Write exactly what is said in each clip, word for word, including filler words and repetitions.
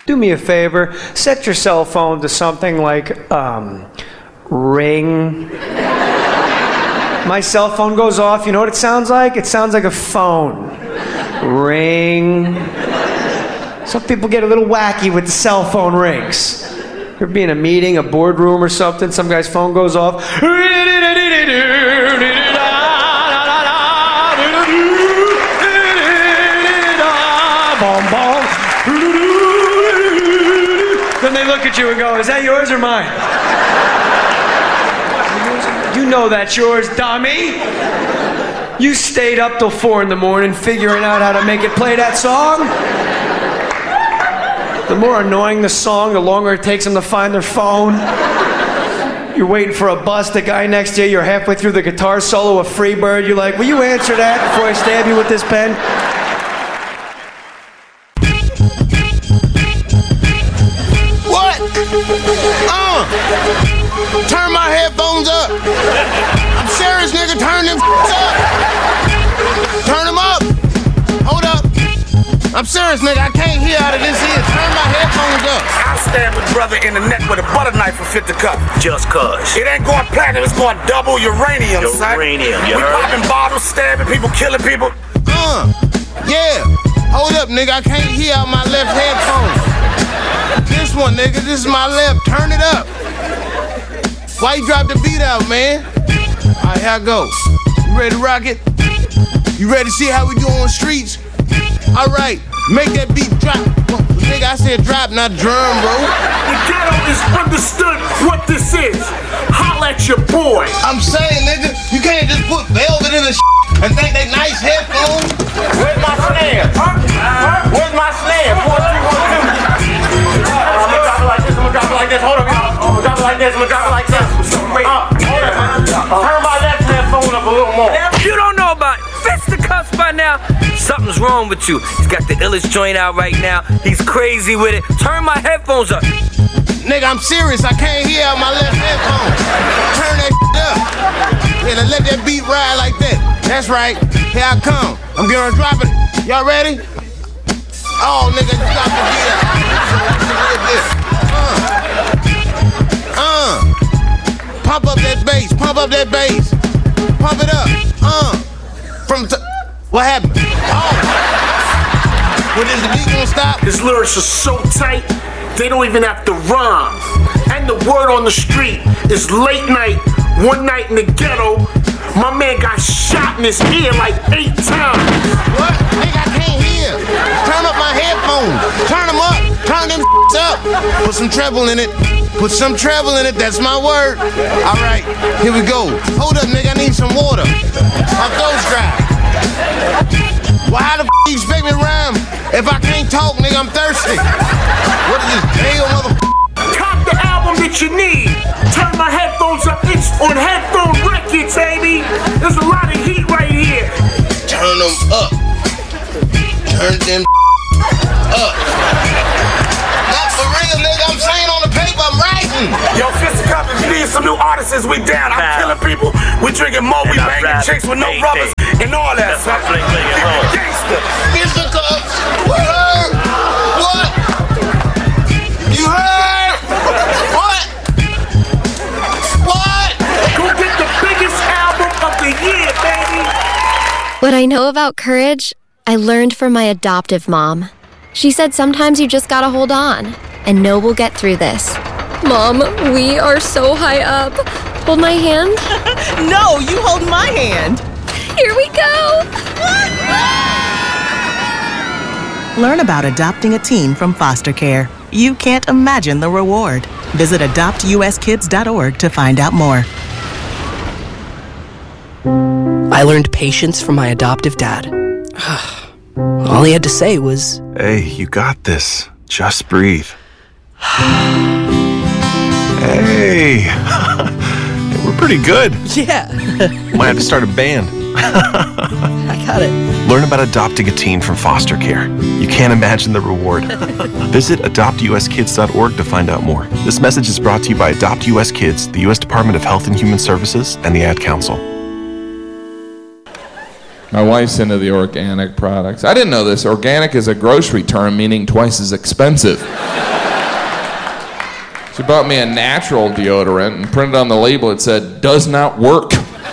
Do me a favor, set your cell phone to something like, um, ring. My cell phone goes off, you know what it sounds like? It sounds like a phone. Ring. Some people get a little wacky with the cell phone rings. You're being in a meeting, a boardroom or something, some guy's phone goes off. Then they look at you and go, is that yours or mine? You know that's yours, dummy. You stayed up till four in the morning figuring out how to make it play that song. The more annoying the song, the longer it takes them to find their phone. You're waiting for a bus, the guy next to you, you're halfway through the guitar solo of Freebird. You're like, will you answer that before I stab you with this pen? What? Uh, turn my headphones up. I'm serious, nigga, turn them up. Turn them up. Hold up. I'm serious, nigga. I can't hear out of this here. Turn my headphones up. I'll stab a brother in the neck with a butter knife for fifty cup. Just cuz. It ain't going platinum, it's going double uranium, son. Uranium, you we heard? popping bottles, stabbing people, killing people. Uh, yeah. Hold up, nigga. I can't hear out my left headphone. This one, nigga. This is my left. Turn it up. Why you drop the beat out, man? All right, here I go. You ready to rock it? You ready to see how we do on the streets? All right, make that beat drop. Well, nigga, I said drop, not drum, bro. The ghetto is understood what this is. Holla at your boy. I'm saying, nigga, you can't just put velvet in the and think they nice headphones. Where's my snare? Huh? Huh? Where's my snare? Four, three, one, two. I'm gonna drop it like this, I'm gonna drop it like this. Hold up, y'all. I'm gonna drop it like this, I'm gonna drop it like this. Wait, uh, turn my left headphone up a little more. You don't know about fisticuffs by now? Something's wrong with you. He's got the illest joint out right now. He's crazy with it. Turn my headphones up. Nigga, I'm serious. I can't hear out my left headphone. Turn that up. Yeah, now let that beat ride like that. That's right. Here I come. I'm gonna drop it. Y'all ready? Oh, nigga, drop the beat out. Uh. Uh. Pump up that bass. Pump up that bass. Pump it up. Uh. From the... What happened? Oh. When is the beat gonna stop? His lyrics are so tight, they don't even have to rhyme. And the word on the street is late night, one night in the ghetto. My man got shot in his ear like eight times. What? Nigga, I can't hear. Turn up my headphones. Turn them up. Turn them up. Put some treble in it. Put some treble in it. That's my word. All right, here we go. Hold up, nigga. I need some water. My throat's dry. Well, how the f*** you expect me to rhyme if I can't talk, nigga? I'm thirsty. What is this, damn mother? Cop the album that you need. Turn my headphones up. It's on Headphone Records, baby. There's a lot of heat right here. Turn them up. Turn them up. Not for real, nigga. I'm saying on the paper, I'm writing. Yo, Fisticuff, if you need some new artists, we down. I'm Nah. killing people. We drinking more. We And I banging rap chicks with no eight rubbers and all that. That's my fling, fling, and roll. Gangster. Fisticuff. What? What? You heard? What? What? Go get the biggest album of the year, baby. What I know about courage, I learned from my adoptive mom. She said sometimes you just gotta hold on and know we'll get through this. Mom, we are so high up. Hold my hand. No, you hold my hand. Here we go. Learn about adopting a teen from foster care. You can't imagine the reward. Visit adopt u s kids dot org to find out more. I learned patience from my adoptive dad. All he had to say was, Hey, you got this. Just breathe. Hey. We're pretty good. yeah, Might have to start a band. I got it. Learn about adopting a teen from foster care. You can't imagine the reward. Visit adopt u s kids dot org to find out more. This message is brought to you by Adopt U S Kids, the U S Department of Health and Human Services, and the Ad Council. My wife's into the organic products. I didn't know this. Organic is a grocery term meaning twice as expensive. She bought me a natural deodorant and printed on the label it said, does not work.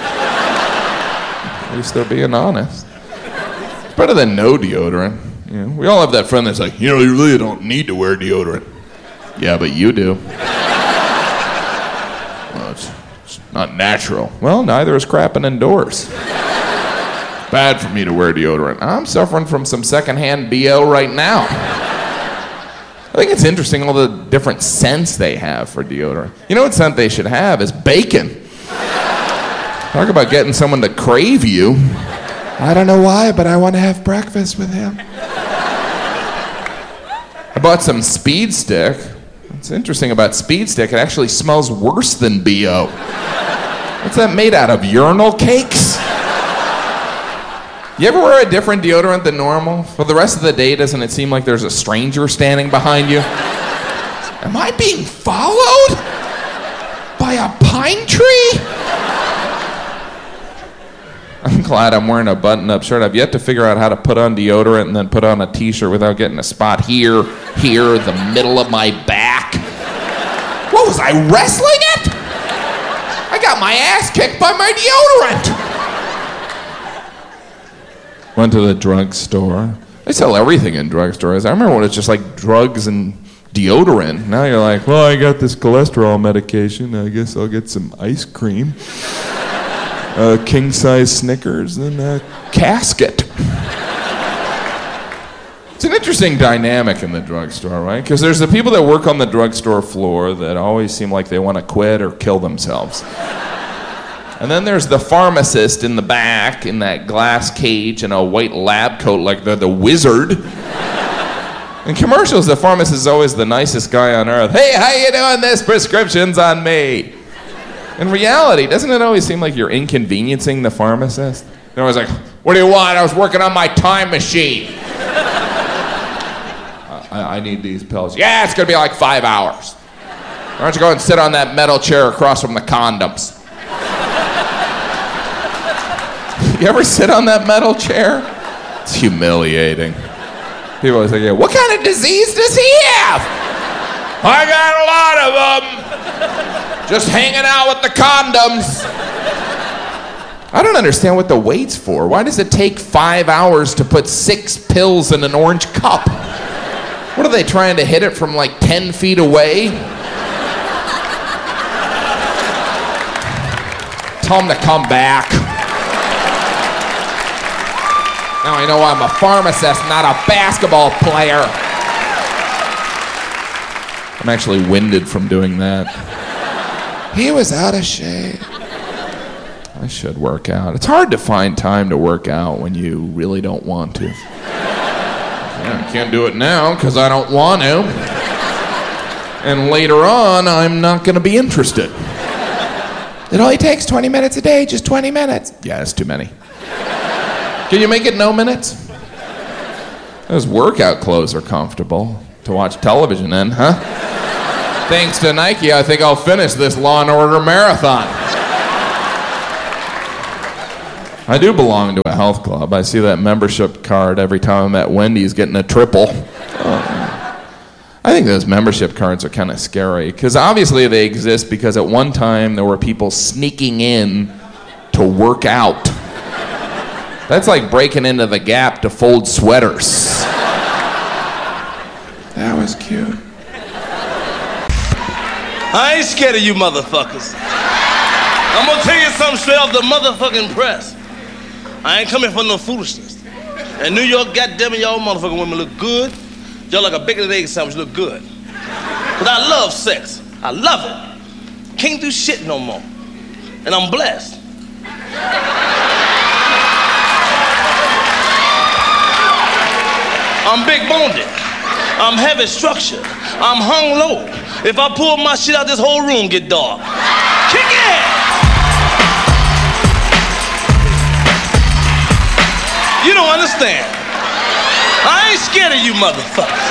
At least they're being honest. It's better than no deodorant. You know, we all have that friend that's like, you know, you really don't need to wear deodorant. Yeah, but you do. Well, it's, it's not natural. Well, neither is crapping indoors. Bad for me to wear deodorant. I'm suffering from some secondhand B O right now. I think it's interesting all the different scents they have for deodorant. You know what scent they should have is bacon. Talk about getting someone to crave you. I don't know why, but I want to have breakfast with him. I bought some Speed Stick. What's interesting about Speed Stick, it actually smells worse than B O. What's that made out of, urinal cakes? You ever wear a different deodorant than normal? For the rest of the day, doesn't it seem like there's a stranger standing behind you? Am I being followed by a pine tree? I'm glad I'm wearing a button-up shirt. I've yet to figure out how to put on deodorant and then put on a t-shirt without getting a spot here, here, the middle of my back. What was I, wrestling it? I got my ass kicked by my deodorant. Went to the drugstore. They sell everything in drugstores. I remember when it's just like drugs and deodorant. Now you're like, well, I got this cholesterol medication. I guess I'll get some ice cream. Uh, king-size Snickers and a casket. It's an interesting dynamic in the drugstore, right? Because there's the people that work on the drugstore floor that always seem like they want to quit or kill themselves. And then there's the pharmacist in the back in that glass cage and a white lab coat like they're the wizard. In commercials, the pharmacist is always the nicest guy on earth. Hey, how you doing? This prescription's on me. In reality, doesn't it always seem like you're inconveniencing the pharmacist? They're always like, what do you want? I was working on my time machine. I, I need these pills. Yeah, it's going to be like five hours. Why don't you go and sit on that metal chair across from the condoms? You ever sit on that metal chair? It's humiliating. People always say, yeah, what kind of disease does he have? I got a lot of them. Just hanging out with the condoms. I don't understand what the wait's for. Why does it take five hours to put six pills in an orange cup? What are they trying to hit it from like ten feet away? Tell them to come back. Now I know I'm a pharmacist, not a basketball player. I'm actually winded from doing that. He was out of shape. I should work out. It's hard to find time to work out when you really don't want to. Yeah, I can't do it now because I don't want to. And later on, I'm not going to be interested. It only takes twenty minutes a day, just twenty minutes. Yeah, that's too many. Can you make it no minutes? Those workout clothes are comfortable to watch television in, huh? Thanks to Nike, I think I'll finish this Law and Order marathon. I do belong to a health club. I see that membership card every time I'm at Wendy's getting a triple. Oh. I think those membership cards are kind of scary because obviously they exist because at one time there were people sneaking in to work out. That's like breaking into the Gap to fold sweaters. That was cute. I ain't scared of you motherfuckers. I'm gonna tell you something straight off the motherfucking press. I ain't coming for no foolishness. In New York, goddammit, y'all motherfucking women look good. Y'all like a bacon and egg sandwich look good. But I love sex. I love it. Can't do shit no more. And I'm blessed. I'm big boned. I'm heavy structured. I'm hung low. If I pull my shit out, this whole room get dark. Kick it! You don't understand. I ain't scared of you motherfuckers.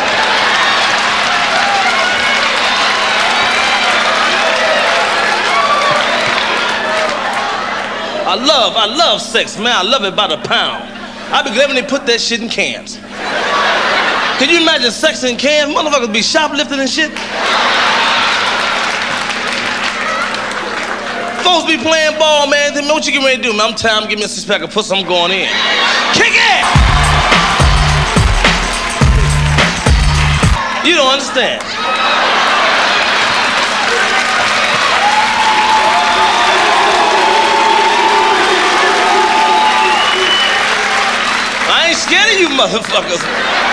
I I love, I love sex, man. I love it by the pound. I be glad when they put that shit in cans. Can you imagine sex in cans? Motherfuckers be shoplifting and shit. Folks be playing ball, man. Then what you getting ready to do, man? I'm tired. Give me a six pack of pussy. I'm going in. Kick it! You don't understand. I ain't scared of you motherfuckers.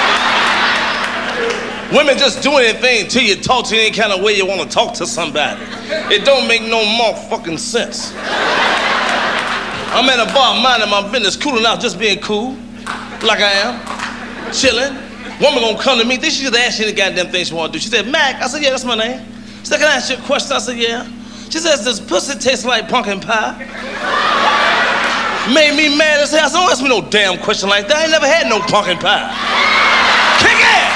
Women just do anything to you, talk to you any kind of way you want to talk to somebody. It don't make no more fucking sense. I'm at a bar minding my business, cooling out, just being cool, like I am, chilling. Woman gonna come to me, think she just ask you the goddamn thing she wanna do. She said, Mac. I said, yeah, that's my name. She said, can I ask you a question? I said, yeah. She says, does pussy taste like pumpkin pie? Made me mad as hell. I said, don't ask me no damn question like that. I ain't never had no pumpkin pie. Kick it!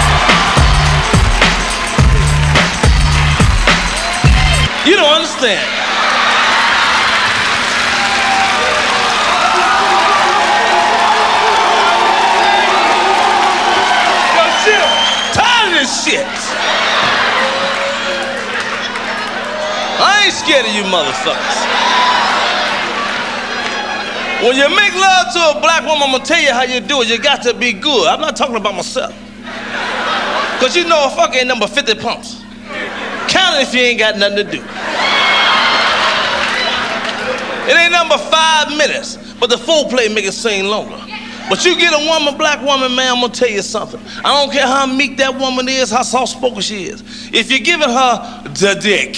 You don't understand. Yo, shit, tired of this shit. I ain't scared of you motherfuckers. When you make love to a black woman, I'm gonna tell you how you do it. You got to be good. I'm not talking about myself. Cause you know a fuck ain't number fifty pumps. Count it if you ain't got nothing to do. It ain't number five minutes, but the foreplay make it seem longer. But you get a woman, black woman, man, I'm gonna tell you something. I don't care how meek that woman is, how soft-spoken she is. If you're giving her the dick,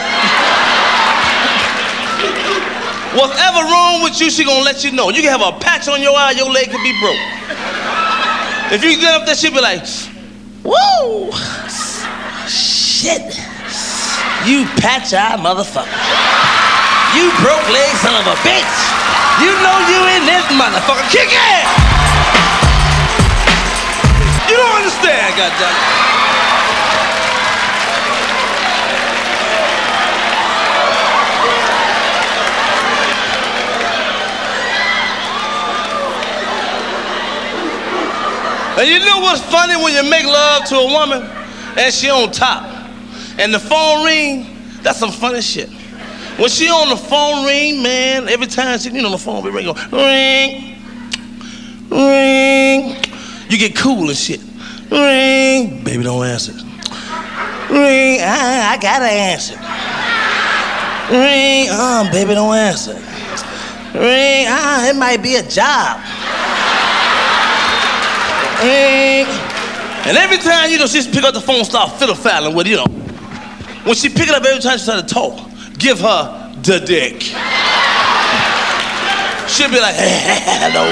whatever wrong with you, she gonna let you know. You can have a patch on your eye, your leg could be broke. If you get up there, she'll be like, woo, shit, you patch-eye motherfucker. You broke leg son of a bitch. You know you in this motherfucker. Kick it! You don't understand, goddammit. And you know what's funny when you make love to a woman and she on top and the phone ring? That's some funny shit. When she on the phone ring, man, every time she, you know, the phone be ringing, ring, ring, you get cool and shit. Ring, baby, don't answer. Ring, I, I gotta answer. Ring, uh, baby, don't answer. Ring, ah, it might be a job. Ring, and every time, you know, she pick up the phone, start fiddle-faddling with, you know. When she pick it up every time she try to talk, give her the dick. She'll be like, hey, hello.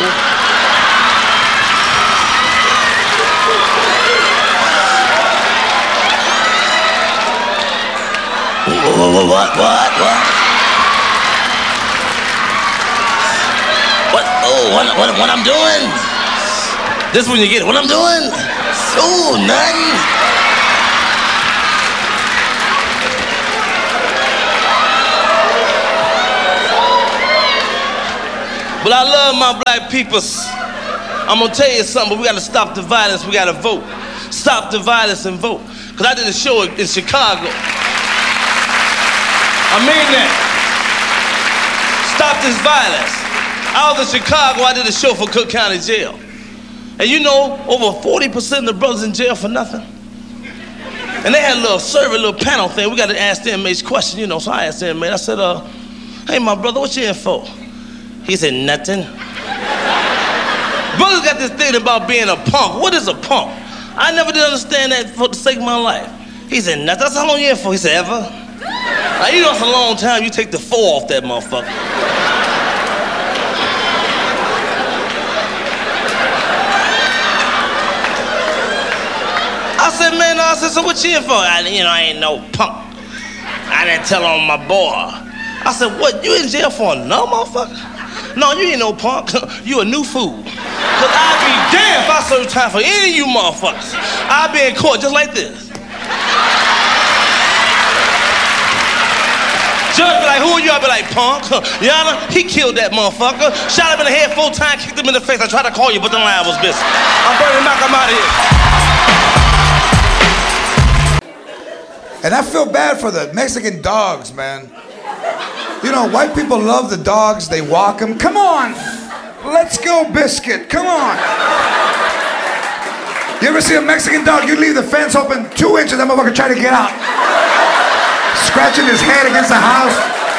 What, what, what, what? What, oh, what, what, what I'm doing? This is when you get it. What I'm doing? Oh, nothing. But I love my black peoples. I'm gonna tell you something, but we gotta stop the violence, we gotta vote. Stop the violence and vote. Cause I did a show in Chicago. I mean that. Stop this violence. I was in Chicago, I did a show for Cook County Jail. And you know, over forty percent of the brothers in jail for nothing. And they had a little survey, a little panel thing. We gotta ask the inmates questions, you know, so I asked the inmate, I said, uh, hey my brother, what you in for? He said, nothing. Brothers got this thing about being a punk. What is a punk? I never did understand that for the sake of my life. He said, nothing. That's how long you in for? He said, ever? Now, you know it's a long time. You take the four off that motherfucker. I said, man, I said, so what you in for? I, you know, I ain't no punk. I didn't tell on my boy. I said, what, you in jail for no motherfucker? No, you ain't no punk. You a new fool. Cause I'd be damned if I serve time for any of you motherfuckers. I'd be in court just like this. Judge be like, who are you? I be like, punk. Your Honor, he killed that motherfucker. Shot him in the head four times, kicked him in the face. I tried to call you, but the line was busy. I'm Bernie Mac, I'm out of here. And I feel bad for the Mexican dogs, man. You know, white people love the dogs. They walk them. Come on. Let's go, Biscuit. Come on. You ever see a Mexican dog? You leave the fence open two inches, that motherfucker try to get out. Scratching his head against the house.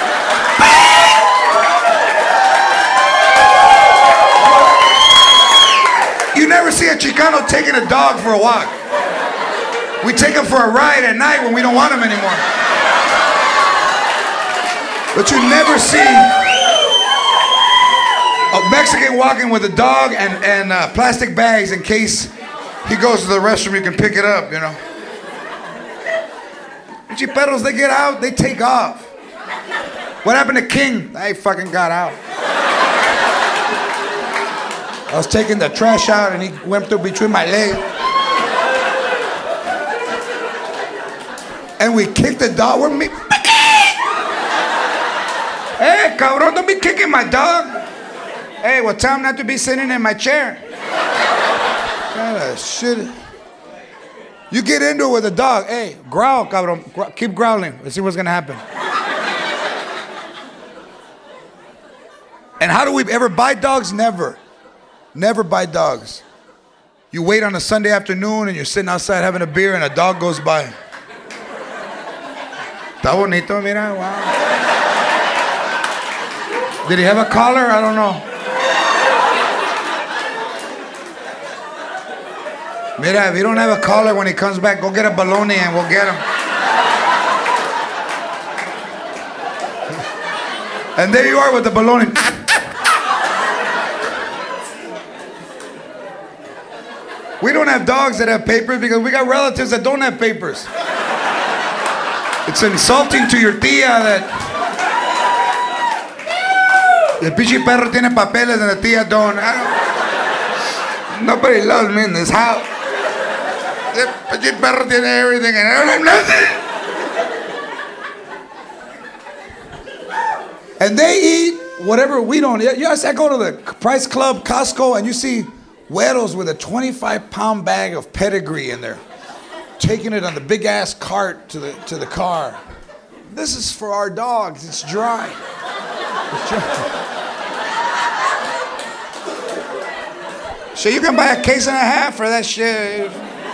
You never see a Chicano taking a dog for a walk. We take him for a ride at night when we don't want him anymore. But you never see a Mexican walking with a dog and, and uh, plastic bags in case he goes to the restroom, you can pick it up, you know. Chiperos, they get out, they take off. What happened to King? They fucking got out. I was taking the trash out and he went through between my legs. And we kicked the dog. We're me. Hey, cabrón, don't be kicking my dog. Hey, well, tell him not to be sitting in my chair. Kind of shit. You get into it with a dog. Hey, growl, cabrón. Gro- keep growling. Let's see what's gonna happen. And how do we ever buy dogs? Never. Never buy dogs. You wait on a Sunday afternoon and you're sitting outside having a beer and a dog goes by. Está bonito, mira, wow. Did he have a collar? I don't know. Mira, if you don't have a collar when he comes back, go get a baloney and we'll get him. And there you are with the baloney. We don't have dogs that have papers because we got relatives that don't have papers. It's insulting to your tía that el pinche perro tiene papeles and the tía don't. I don't. Nobody loves me in this house. El pinche perro tiene everything and I don't have nothing. And they eat whatever we don't. Yes, I go to the Price Club, Costco, and you see güeros with a twenty-five pound bag of pedigree in there, taking it on the big ass cart to the to the car. This is for our dogs. It's dry. It's dry. So you can buy a case and a half for that shit.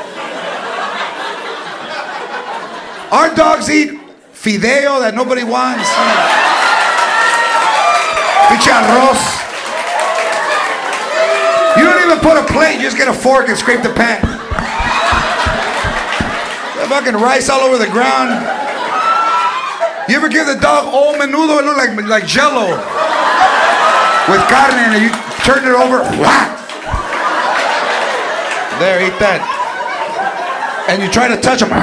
Our dogs eat fideo that nobody wants. Pinche arroz. You don't even put a plate, you just get a fork and scrape the pan. The fucking rice all over the ground. You ever give the dog old menudo? It look like, like Jell-O. With carne in it, you turn it over. Whack. There, eat that. And you try to touch them.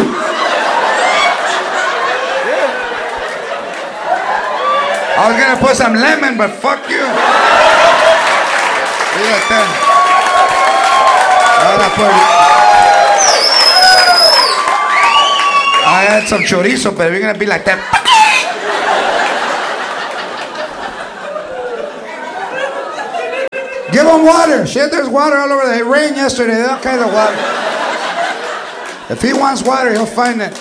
I was gonna put some lemon, but fuck you. I had some chorizo, but we're gonna be like that. Give him water. Shit, there's water all over there. It rained yesterday, all kinds of water. If he wants water, he'll find it.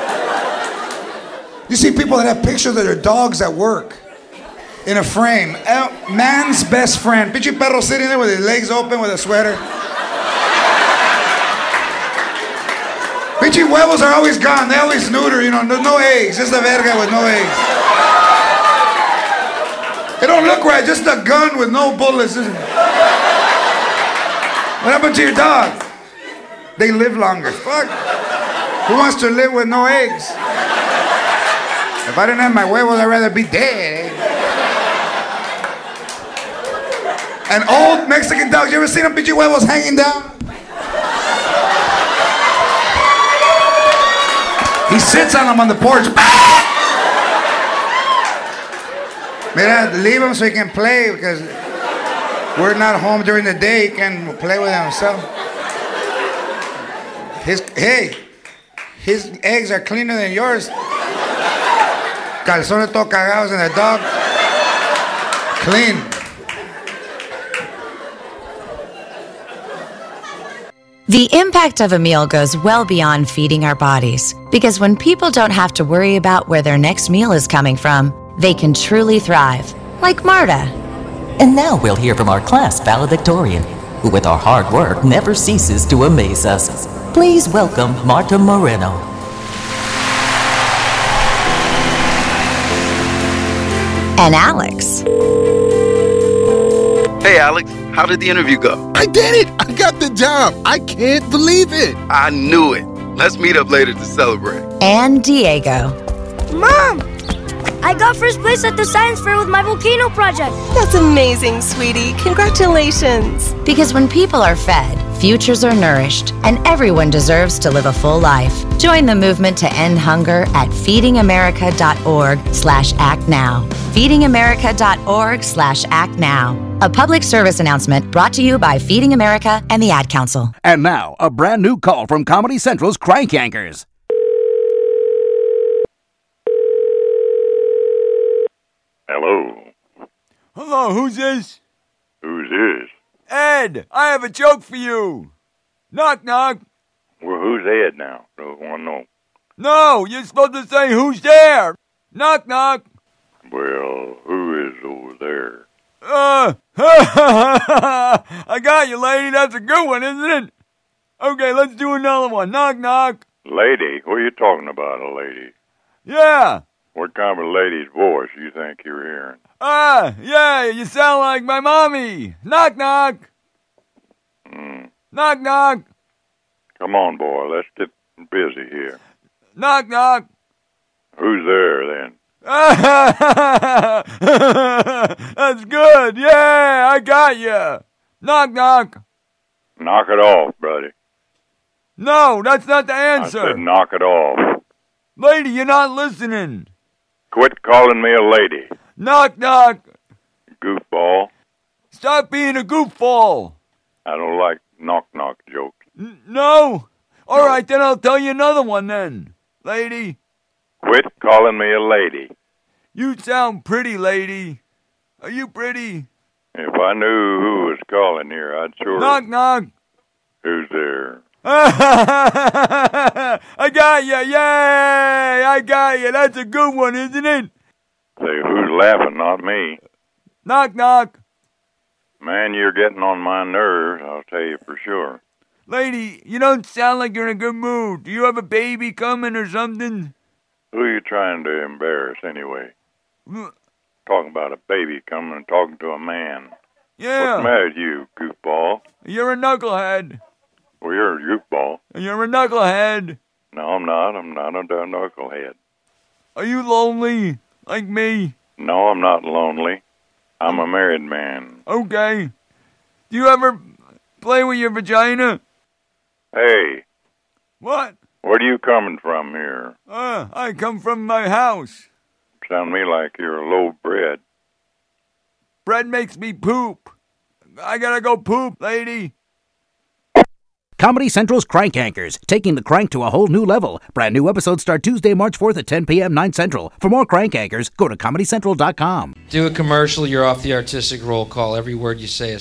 You see people that have pictures of their dogs at work. In a frame. Man's best friend. Pinche perro sitting there with his legs open with a sweater. Pinche huevos are always gone. They always neuter, you know. There's no eggs. Just a verga with no eggs. It don't look right. Just a gun with no bullets. What happened to your dog? They live longer. Fuck. Who wants to live with no eggs? If I didn't have my huevos, I'd rather be dead. An old Mexican dog. You ever seen them pinche huevos hanging down? He sits on them on the porch. Mira, leave him so he can play because we're not home during the day. He can play with himself. His, hey, his eggs are cleaner than yours. Calzones todos cagados in the dog. Clean. The impact of a meal goes well beyond feeding our bodies, because when people don't have to worry about where their next meal is coming from, they can truly thrive, like Marta. And now we'll hear from our class valedictorian, who with our hard work never ceases to amaze us. Please welcome Marta Moreno. And Alex. Hey, Alex, how did the interview go? I did it! I got the job! I can't believe it! I knew it. Let's meet up later to celebrate. And Diego. Mom! I got first place at the science fair with my volcano project. That's amazing, sweetie. Congratulations. Because when people are fed, futures are nourished, and everyone deserves to live a full life. Join the movement to end hunger at feedingamerica.org slash act now. feedingamerica.org slash act now. A public service announcement brought to you by Feeding America and the Ad Council. And now, a brand new call from Comedy Central's Crank Yankers. Hello. Hello, who's this? Who's this? Ed, I have a joke for you. Knock, knock. Well, who's Ed now? Don't want to know. No, you're supposed to say who's there. Knock, knock. Well, who is over there? Uh, I got you, lady. That's a good one, isn't it? Okay, let's do another one. Knock, knock. Lady? What are you talking about, a lady? Yeah. What kind of a lady's voice you think you're hearing? Ah, yeah, you sound like my mommy. Knock, knock. Mm. Knock, knock. Come on, boy, let's get busy here. Knock, knock. Who's there, then? That's good. Yeah, I got you. Knock, knock. Knock it off, buddy. No, that's not the answer. I said knock it off. Lady, you're not listening. Quit calling me a lady. Knock, knock. Goofball. Stop being a goofball. I don't like knock-knock jokes. N- no? All right, then I'll tell you another one then. Lady. Quit calling me a lady. You sound pretty, lady. Are you pretty? If I knew who was calling here, I'd sure... Knock, knock. Who's there? I got you. Yay! I got you. That's a good one, isn't it? Say, who's laughing? Not me. Knock, knock. Man, you're getting on my nerves, I'll tell you for sure. Lady, you don't sound like you're in a good mood. Do you have a baby coming or something? Who are you trying to embarrass anyway? Talking about a baby coming and talking to a man. Yeah. What's the matter with you, goofball? You're a knucklehead. Well, you're a goofball. You're a knucklehead. No, I'm not. I'm not a knucklehead. Are you lonely, like me? No, I'm not lonely. I'm a married man. Okay. Do you ever play with your vagina? Hey. What? Where are you coming from here? Uh, I come from my house. Sound to me like you're low bred. Bread makes me poop. I gotta go poop, lady. Comedy Central's Crank Yankers, taking the crank to a whole new level. Brand new episodes start Tuesday, March fourth at ten p.m., nine Central. For more Crank Yankers, go to comedy central dot com. Do a commercial, you're off the artistic roll call. Every word you say is